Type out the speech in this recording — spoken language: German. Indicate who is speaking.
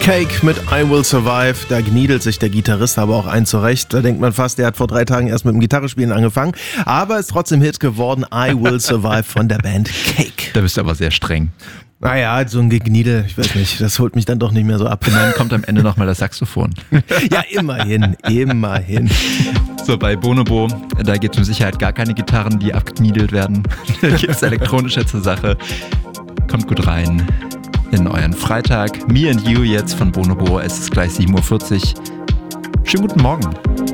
Speaker 1: Cake mit I Will Survive. Da gniedelt sich der Gitarrist aber auch ein zurecht. Da denkt man fast, der hat vor 3 Tagen erst mit dem Gitarrespielen angefangen. Aber ist trotzdem Hit geworden. I Will Survive von der Band Cake.
Speaker 2: Da bist du aber sehr streng.
Speaker 1: Naja, so ein Gegniedel, ich weiß nicht, das holt mich dann doch nicht mehr so ab.
Speaker 2: Und dann kommt am Ende nochmal das Saxophon.
Speaker 1: Ja, immerhin.
Speaker 2: So, bei Bonobo, da gibt es mit Sicherheit gar keine Gitarren, die abgekniedelt werden. Da geht es elektronischer zur Sache. Kommt gut rein in euren Freitag. Me and You jetzt von Bonobo. Es ist gleich 7:40 Uhr. Schönen guten Morgen.